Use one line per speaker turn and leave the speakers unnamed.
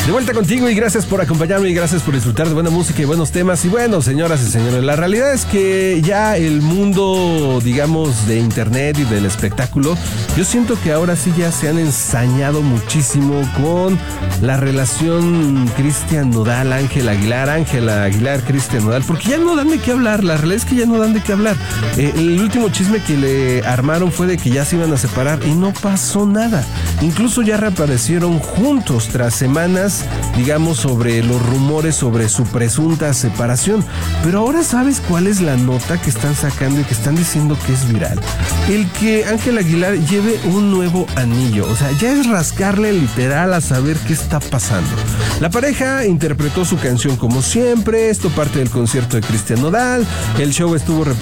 De vuelta contigo y gracias por acompañarme y gracias por disfrutar de buena música y buenos temas. Y bueno, señoras y señores, la realidad es que ya el mundo, digamos, de internet y del espectáculo, yo siento que ahora sí ya se han ensañado muchísimo con la relación Cristian Nodal, Ángela Aguilar, Cristian Nodal, porque ya no dan de qué hablar. La realidad es que ya no dan de qué hablar. El último chisme que le armaron fue de que ya se iban a separar y no pasó nada. Incluso ya reaparecieron juntos tras semanas, digamos, sobre los rumores sobre su presunta separación. Pero ahora ¿sabes cuál es la nota que están sacando y que están diciendo que es viral? El que Ángela Aguilar lleve un nuevo anillo. O sea, ya es rascarle literal a saber qué está pasando. La pareja interpretó su canción como siempre. Esto parte del concierto de Cristian Nodal. El show estuvo